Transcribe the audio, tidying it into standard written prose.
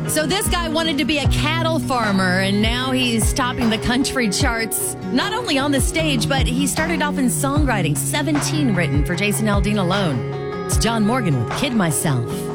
So this guy wanted to be a cattle farmer, and now he's topping the country charts, not only on the stage, but he started off in songwriting, 17 written for Jason Aldean alone. It's John Morgan with Kid Myself.